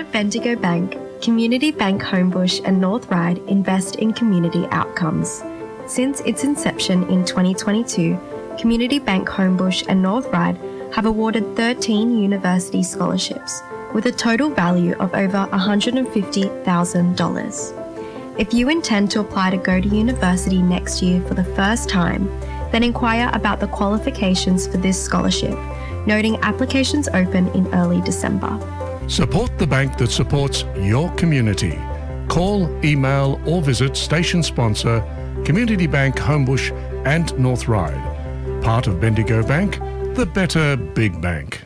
At Bendigo Bank, Community Bank Homebush and North Ryde invest in community outcomes. Since its inception in 2022, Community Bank Homebush and North Ryde have awarded 13 university scholarships with a total value of over $150,000. If you intend to apply to go to university next year for the first time, then inquire about the qualifications for this scholarship, noting applications open in early December. Support the bank that supports your community. Call, email or visit station sponsor Community Bank Homebush and North Ryde. Part of Bendigo Bank, the better big bank.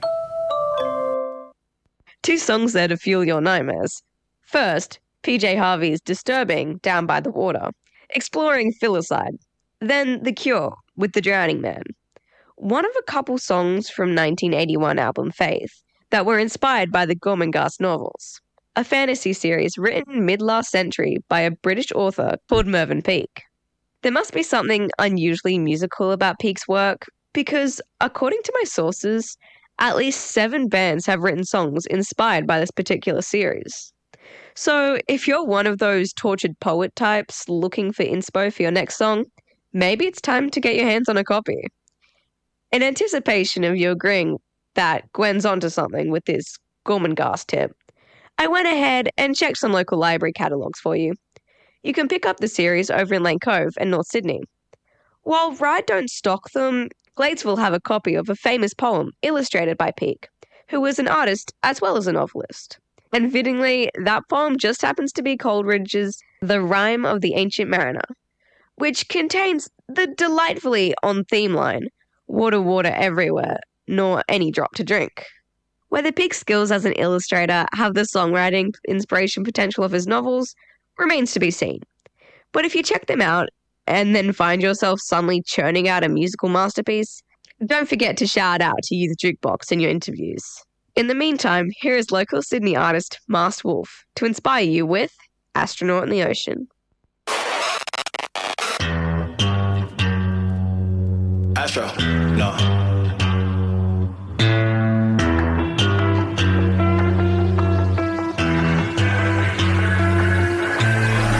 2 songs there to fuel your nightmares. First, PJ Harvey's Disturbing, Down by the Water, exploring filicide. Then The Cure with The Drowning Man. One of a couple songs from 1981 album Faith that were inspired by the Gormenghast novels, a fantasy series written mid-last century by a British author called Mervyn Peake. There must be something unusually musical about Peake's work because, according to my sources, at least 7 bands have written songs inspired by this particular series. So if you're one of those tortured poet types looking for inspo for your next song, maybe it's time to get your hands on a copy. In anticipation of you agreeing that Gwen's onto something with this Gormenghast tip, I went ahead and checked some local library catalogues for you. You can pick up the series over in Lane Cove and North Sydney. While Ryde don't stock them, Gladesville have a copy of a famous poem illustrated by Peake, who was an artist as well as a novelist. And fittingly, that poem just happens to be Coleridge's The Rime of the Ancient Mariner, which contains the delightfully on-theme line, "Water, water everywhere, nor any drop to drink." Whether Peake's skills as an illustrator have the songwriting inspiration potential of his novels remains to be seen. But if you check them out and then find yourself suddenly churning out a musical masterpiece, don't forget to shout out to Youth Jukebox in your interviews. In the meantime, here is local Sydney artist Masked Wolf to inspire you with Astronaut in the Ocean. Astro, no.